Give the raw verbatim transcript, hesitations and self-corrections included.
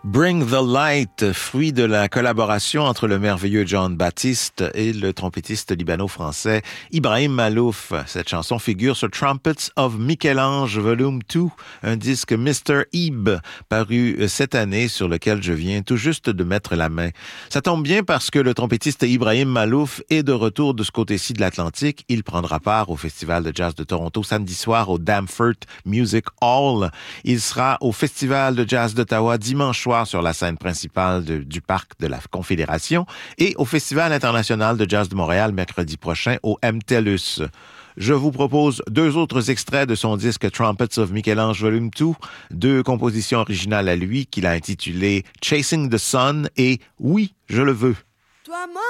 Bring the Light, fruit de la collaboration entre le merveilleux Jon Batiste et le trompettiste libano-français Ibrahim Malouf. Cette chanson figure sur Trumpets of Michel-Ange Volume deux, un disque mister Ib, paru cette année sur lequel je viens tout juste de mettre la main. Ça tombe bien parce que le trompettiste Ibrahim Malouf est de retour de ce côté-ci de l'Atlantique. Il prendra part au Festival de jazz de Toronto samedi soir au Danforth Music Hall. Il sera au Festival de jazz d'Ottawa dimanche soir sur la scène principale de, du Parc de la Confédération et au Festival international de jazz de Montréal mercredi prochain au M T E L U S. Je vous propose deux autres extraits de son disque Trumpets of Michel-Ange Volume deux, deux compositions originales à lui qu'il a intitulées Chasing the Sun et Oui, je le veux. Toi, moi